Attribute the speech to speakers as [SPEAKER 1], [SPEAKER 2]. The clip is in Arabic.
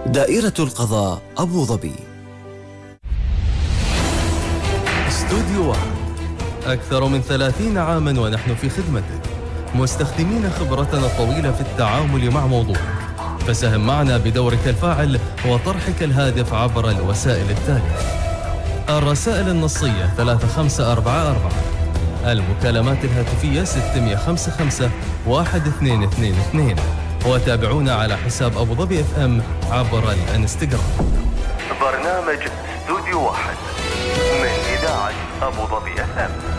[SPEAKER 1] دائرة القضاء أبو ظبي.
[SPEAKER 2] استوديو واحد، أكثر من 30 عاما ونحن في خدمتك، مستخدمين خبرتنا الطويلة في التعامل مع موضوعك. فساهم معنا بدورك الفاعل وطرحك الهادف عبر الوسائل التالية: الرسائل النصية 3544، المكالمات الهاتفية 655 1222، وتابعونا على حساب أبو ظبي FM عبر الانستغرام.
[SPEAKER 3] برنامج استوديو واحد من إذاعة أبو ظبي FM.